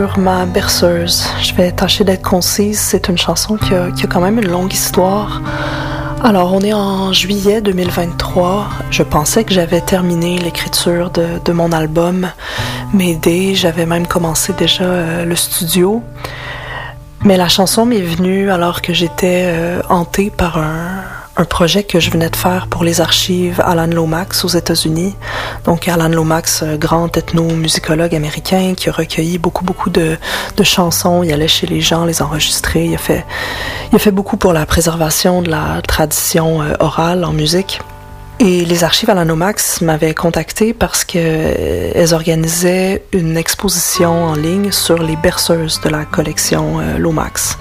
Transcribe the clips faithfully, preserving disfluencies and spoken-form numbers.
Ma berceuse, je vais tâcher d'être concise, c'est une chanson qui a, qui a quand même une longue histoire. Alors, on est en juillet deux mille vingt-trois. Je pensais que j'avais terminé l'écriture de, de mon album M'aider. J'avais même commencé déjà euh, le studio. Mais la chanson m'est venue alors que j'étais euh, hantée par un, un projet que je venais de faire pour les archives Alan Lomax aux États-Unis. Donc Alan Lomax, grand ethnomusicologue américain qui a recueilli beaucoup, beaucoup de, de chansons. Il allait chez les gens, les enregistrer. Il a fait, il a fait beaucoup pour la préservation de la tradition euh, orale en musique. Et les archives Alan Lomax m'avaient contacté parce qu'elles organisaient une exposition en ligne sur les berceuses de la collection euh, Lomax.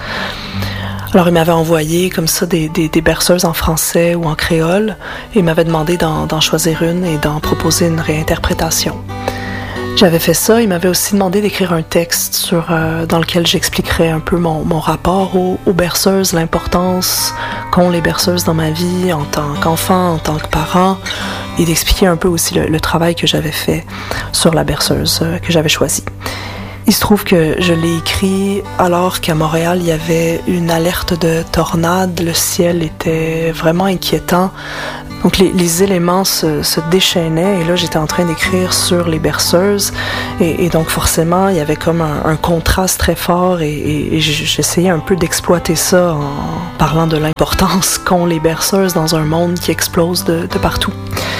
Alors, ils m'avaient envoyé comme ça des, des, des berceuses en français ou en créole et m'avaient demandé d'en, d'en choisir une et d'en proposer une réinterprétation. J'avais fait ça. Ils m'avaient aussi demandé d'écrire un texte sur, euh, dans lequel j'expliquerais un peu mon, mon rapport aux, aux berceuses, l'importance qu'ont les berceuses dans ma vie en tant qu'enfant, en tant que parent, et d'expliquer un peu aussi le, le travail que j'avais fait sur la berceuse euh, que j'avais choisie. Il se trouve que je l'ai écrit alors qu'à Montréal, il y avait une alerte de tornade. Le ciel était vraiment inquiétant. Donc les, les éléments se, se déchaînaient et là, j'étais en train d'écrire sur les berceuses. Et, et donc forcément, il y avait comme un, un contraste très fort et, et, et j'essayais un peu d'exploiter ça en parlant de l'importance qu'ont les berceuses dans un monde qui explose de, de partout.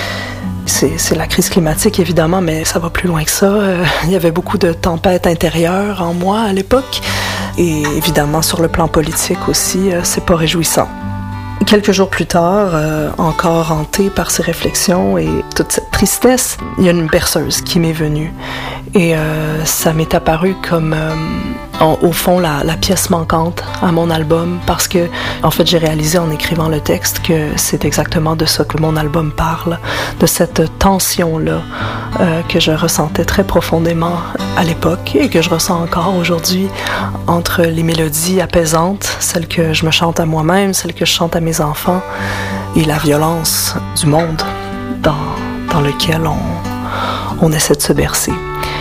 C'est, c'est la crise climatique, évidemment, mais ça va plus loin que ça. Euh, il y avait beaucoup de tempêtes intérieures en moi à l'époque. Et évidemment, sur le plan politique aussi, euh, c'est pas réjouissant. Quelques jours plus tard, euh, encore hantée par ces réflexions et toute cette tristesse, il y a une berceuse qui m'est venue. Et euh, ça m'est apparu comme, euh, en, au fond, la, la pièce manquante à mon album parce que, en fait, j'ai réalisé en écrivant le texte que c'est exactement de ça que mon album parle, de cette tension-là euh, que je ressentais très profondément à l'époque et que je ressens encore aujourd'hui entre les mélodies apaisantes, celles que je me chante à moi-même, celles que je chante à mes enfants, et la violence du monde dans, dans lequel on, on essaie de se bercer.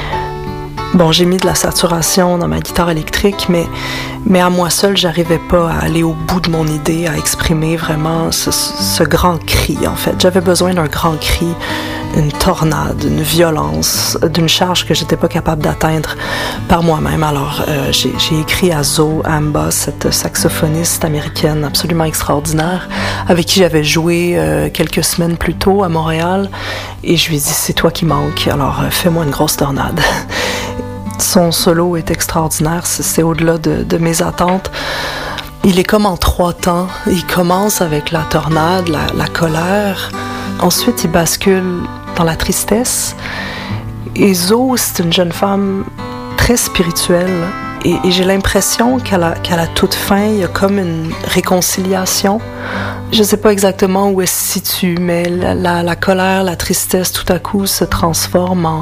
Bon, j'ai mis de la saturation dans ma guitare électrique, mais, mais à moi seule, j'arrivais pas à aller au bout de mon idée, à exprimer vraiment ce, ce grand cri, en fait. J'avais besoin d'un grand cri, une tornade, une violence, d'une charge que j'étais pas capable d'atteindre par moi-même. Alors, euh, j'ai, j'ai écrit à Zoe Amba, cette saxophoniste américaine absolument extraordinaire, avec qui j'avais joué euh, quelques semaines plus tôt à Montréal, et je lui ai dit, c'est toi qui manques, alors euh, fais-moi une grosse tornade. Son solo est extraordinaire, c'est, c'est au-delà de, de mes attentes. Il est comme en trois temps. Il commence avec la tornade, la, la colère. Ensuite, il bascule dans la tristesse. Et Zoe, c'est une jeune femme très spirituelle. Et, et j'ai l'impression qu'à la, qu'à la toute fin, il y a comme une réconciliation. Je ne sais pas exactement où elle se situe, mais la, la, la colère, la tristesse, tout à coup, se transforme en,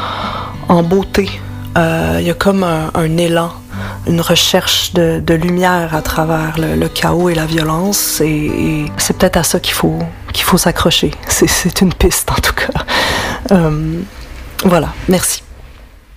en beauté. Euh, il y a comme un, un élan, une recherche de, de lumière à travers le, le chaos et la violence, et, et c'est peut-être à ça qu'il faut, qu'il faut s'accrocher. C'est, c'est une piste en tout cas. Euh, voilà, merci.